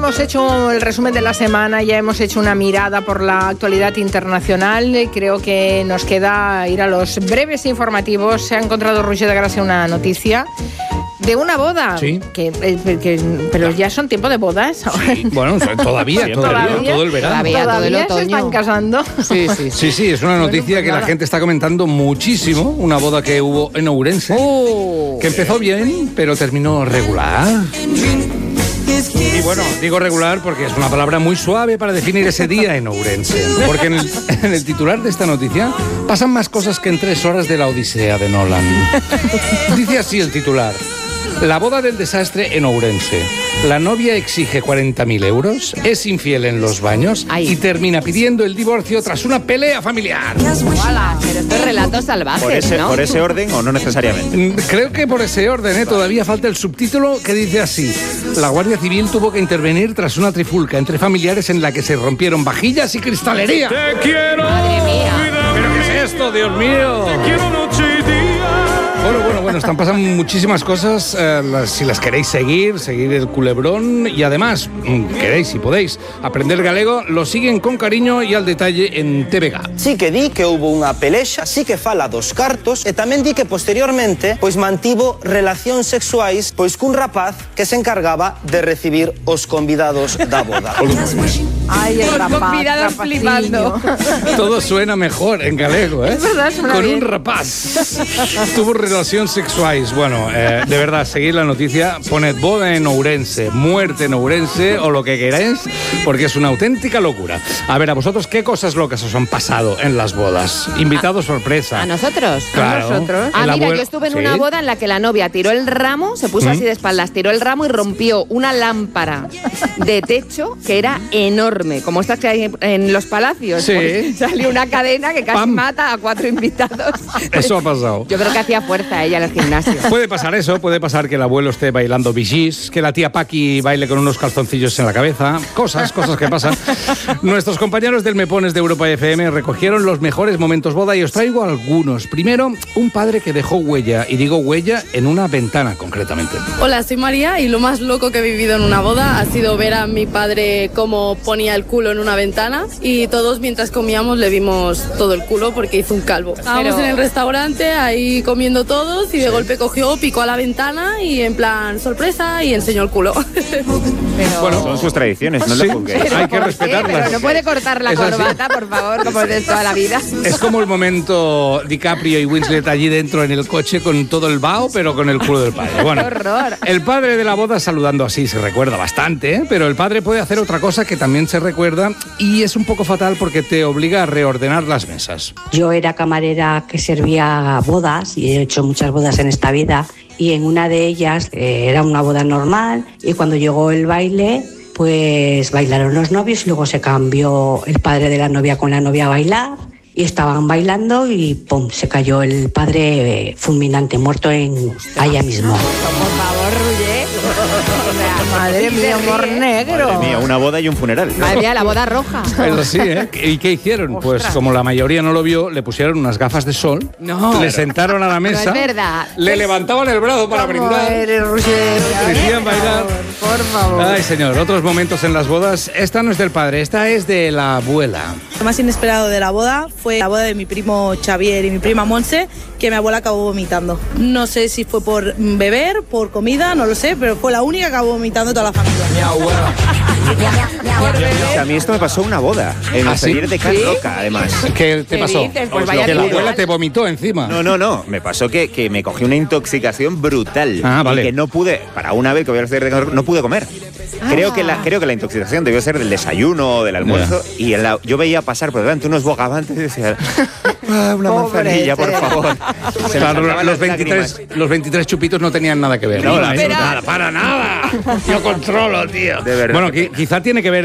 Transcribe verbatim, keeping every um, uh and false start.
hemos hecho el resumen de la semana, ya hemos hecho una mirada por la actualidad internacional. Creo que nos queda ir a los breves informativos. Se ha encontrado Roger de Gracia una noticia de una boda. Sí. Que, que, que, pero ya son tiempo de bodas. Sí. Bueno, todavía, todavía, ¿Todavía? todo el verano. Todavía, Todavía todo el otoño. se están casando. Sí, sí, sí. Sí, sí, es una noticia Bueno, pues que nada. la gente está comentando muchísimo. Una boda que hubo en Ourense, Oh. que empezó bien, pero terminó regular. Y bueno, digo regular porque es una palabra muy suave para definir ese día en Ourense. Porque en el, en el titular de esta noticia pasan más cosas que en tres horas de la Odisea de Nolan. Dice así el titular: la boda del desastre en Ourense. La novia exige cuarenta mil euros, es infiel en los baños Ay. y termina pidiendo el divorcio tras una pelea familiar. Hola, pero esto es relatos salvajes, ¿Por ese, ¿no? ¿Por ese orden o no necesariamente? Mm, Creo que por ese orden, ¿eh? Todavía falta el subtítulo que dice así: la Guardia Civil tuvo que intervenir tras una trifulca entre familiares en la que se rompieron vajillas y cristalería. Te quiero, Madre mía. ¿Pero qué es esto, Dios mío? quiero noche y día. Bueno, bueno, bueno, están pasando muchísimas cosas. eh, las- si las queréis seguir, seguir el culebrón y además, mm, queréis y podéis aprender galego, lo siguen con cariño y al detalle en T V G. Sí que di que hubo unha pelexa, sí que fala dos cartos e tamén di que posteriormente pois mantivo relacións sexuais pois cun rapaz que se encargaba de recibir os convidados da boda. Ay, el rapaz, convidados rapaciño. Todo suena mejor en galego, ¿eh? Es verdad, suena Con bien. un rapaz. Tuvo relacións sexuais. Bueno, eh, de verdad, seguid la noticia. Poned boda en Ourense, muerte en Ourense o lo que queráis, porque es una auténtica locura. A ver, a vosotros, ¿qué cosas locas os han pasado en las bodas? Invitados sorpresa. ¿A nosotros? Claro. nosotros? Ah, El mira, abuelo- yo estuve en Sí. una boda en la que la novia tiró el ramo, se puso así de espaldas, tiró el ramo y rompió una lámpara de techo que era enorme, como estas que hay en los palacios. Sí. Pues salió una cadena que casi Pam. mata a cuatro invitados. Eso ha pasado. Yo creo que hacía fuerza ella en el gimnasio. Puede pasar eso, puede pasar que el abuelo esté bailando bijís, que la tía Paqui baile con unos calzoncillos en la cabeza. Cosas, cosas que pasan. Nuestros compañeros del Me Pones de Europa F M recogieron los mejores momentos boda y os traigo algunos. Primero, un padre que dejó huella, y digo huella en una ventana concretamente. Hola, soy María y lo más loco que he vivido en una boda ha sido ver a mi padre cómo ponía el culo en una ventana y todos mientras comíamos le vimos todo el culo porque hizo un calvo. Estábamos Pero- en el restaurante ahí comiendo todos y de golpe cogió, picó a la ventana y en plan sorpresa y enseñó el culo. Pero... Bueno, Son sus tradiciones, no Sí. le juzguéis. Pero hay que ¿por qué? respetarlas. Pero no puede cortar la Es así. corbata, por favor, como de toda la vida. Es como el momento DiCaprio y Winslet allí dentro en el coche con todo el vaho, pero con el culo del padre. Bueno, ¡Qué horror! el padre de la boda saludando así se recuerda bastante, ¿eh? Pero el padre puede hacer otra cosa que también se recuerda y es un poco fatal porque te obliga a reordenar las mesas. Yo era camarera que servía bodas y he hecho muchas bodas en esta vida y en una de ellas eh, era una boda normal y cuando llegó el baile pues bailaron los novios y luego se cambió el padre de la novia con la novia a bailar y estaban bailando y pum, se cayó el padre eh, fulminante, muerto en allá mismo. Por favor, Ruller. Madre mía, humor negro. Madre mía, una boda y un funeral. Madre mía, la boda roja. Eso sí, ¿eh? ¿Y qué hicieron? Pues como la mayoría no lo vio, le pusieron unas gafas de sol, No. le sentaron a la mesa, No es verdad. le levantaban el brazo para ¿Cómo brindar, eres, Roger? le hacían bailar. Por favor. Ay, señor, otros momentos en las bodas. Esta no es del padre, esta es de la abuela. Lo más inesperado de la boda fue la boda de mi primo Xavier y mi prima Monse, que mi abuela acabó vomitando. No sé si fue por beber, por comida, no lo sé, pero fue la única que acabó vomitando toda la familia. A mí esto me pasó en una boda, en ¿Ah, el sí? taller de Can ¿Sí? Roca, además. ¿Qué te ¿Qué pasó? dices? Pues Os vaya lo Que la juro. abuela te vomitó encima. No, no, no. Me pasó que, que me cogí una intoxicación brutal. Ah, vale. Y que no pude, para una vez que voy al taller de Can Roca, no pude comer. Creo que, la, creo que la intoxicación debió ser del desayuno o del almuerzo. Y en la- yo veía pasar por delante unos bogavantes y decía, "Ah, una Pobre manzanilla, por este. favor". Se me Claro, saltaban los las lágrimas. veintitrés, los veintitrés chupitos no tenían nada que ver. No, No, la eso verdad. nada, para nada. Yo controlo, tío. De verdad. Bueno, qui- quizá tiene que ver